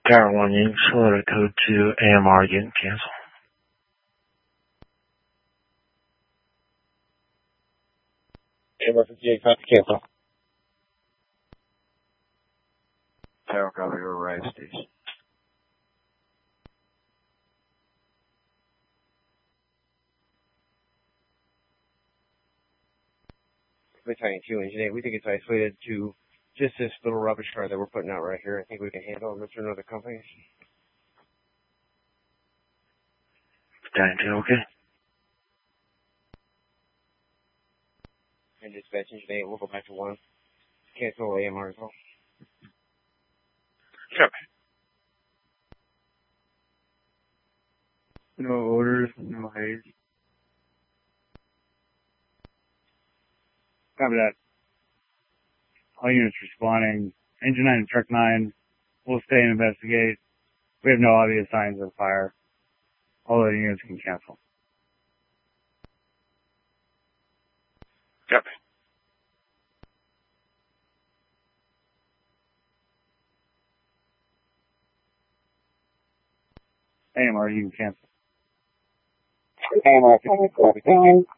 Tower 1, you select a code to AMR, you can cancel. AMR 58, copy, cancel. Tower, copy, your right station. Battalion 2, Engine 8, we think it's isolated to just this little rubbish car that we're putting out right here. I think we can handle it. Let's another company. Battalion 2, okay? And dispatch Engine 8, we'll go back to 1. Cancel AMR as well. Copy. No orders, no haze. Copy that. All units responding. Engine 9 and Truck 9 will stay and investigate. We have no obvious signs of fire. All other units can cancel. Copy. AMR, you can cancel. AMR, copy.